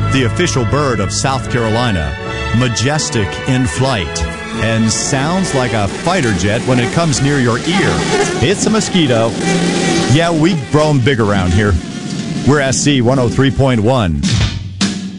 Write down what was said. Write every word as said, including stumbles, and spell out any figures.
the official bird of South Carolina, majestic in flight, and sounds like a fighter jet when it comes near your ear. It's a mosquito. Yeah, we grow them big around here. We're S C one oh three point one.